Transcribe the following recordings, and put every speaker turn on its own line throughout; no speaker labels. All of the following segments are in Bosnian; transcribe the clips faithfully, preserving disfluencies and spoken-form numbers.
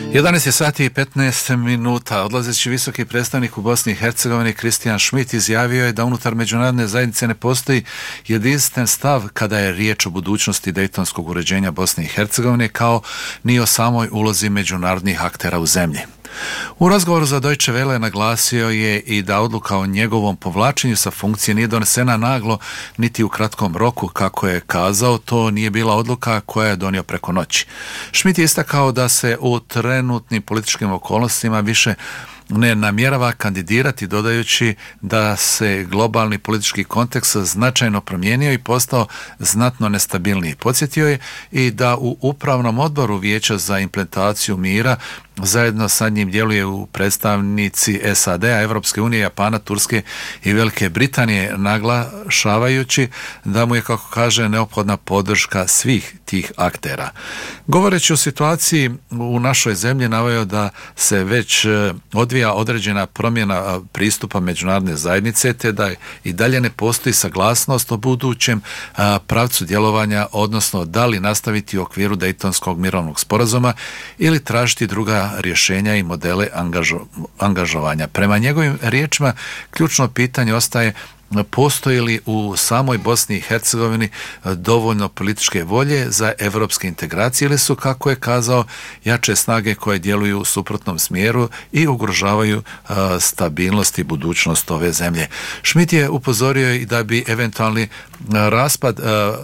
jedanaest je sati i petnaest minuta. Odlazeći visoki predstavnik u Bosni i Hercegovini Kristijan Schmidt izjavio je da unutar međunarodne zajednice ne postoji jedinstven stav kada je riječ o budućnosti dejtonskog uređenja Bosne i Hercegovine, kao ni o samoj ulozi međunarodnih aktera u zemlji. U razgovoru za Deutsche Welle naglasio je i da odluka o njegovom povlačenju sa funkcije nije donesena naglo niti u kratkom roku. Kako je kazao, to nije bila odluka koja je donio preko noći. Schmidt je istakao da se u trenutnim političkim okolnostima više ne namjerava kandidirati, dodajući da se globalni politički kontekst značajno promijenio i postao znatno nestabilniji. Podsjetio je i da u upravnom odboru Vijeća za implementaciju mira zajedno sa njim djeluju predstavnici S A D-a, Evropske unije, Japana, Turske i Velike Britanije, naglašavajući da mu je, kako kaže, neophodna podrška svih tih aktera. Govoreći o situaciji u našoj zemlji, naveo da se već odvija određena promjena pristupa međunarodne zajednice, te da i dalje ne postoji saglasnost o budućem pravcu djelovanja, odnosno da li nastaviti u okviru Dejtonskog mirovnog sporazuma ili tražiti druga rješenja i modele angažo, angažovanja. Prema njegovim riječima, ključno pitanje ostaje postoji li u samoj Bosni i Hercegovini dovoljno političke volje za evropske integracije ili su, kako je kazao, jače snage koje djeluju u suprotnom smjeru i ugrožavaju uh, stabilnost i budućnost ove zemlje. Schmidt je upozorio i da bi eventualni uh, raspad uh,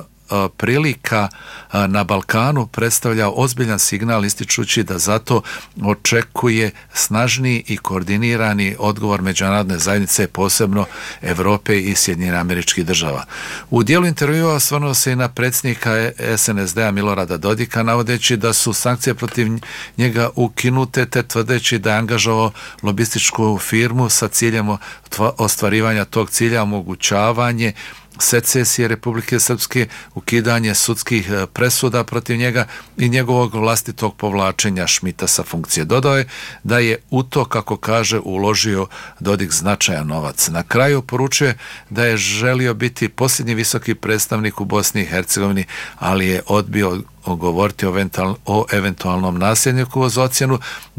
prilika na Balkanu predstavljao ozbiljan signal, ističući da zato očekuje snažniji i koordinirani odgovor međunarodne zajednice, posebno Europe i Sjedinjenih Američkih Država. U dijelu intervjua osvrnuo se i na predsjednika S N S D-a Milorada Dodika, navodeći da su sankcije protiv njega ukinute, te tvrdeći da je angažovao lobističku firmu sa ciljem ostvarivanja tog cilja, omogućavanje secesije Republike Srpske, ukidanje sudskih presuda protiv njega i njegovog vlastitog povlačenja Schmidta sa funkcije. Dodao je da je u to, kako kaže, uložio Dodik značajan novac. Na kraju poručuje da je želio biti posljednji visoki predstavnik u Bosni i Hercegovini, ali je odbio govoriti o eventualnom nasljedniku uz ocjenu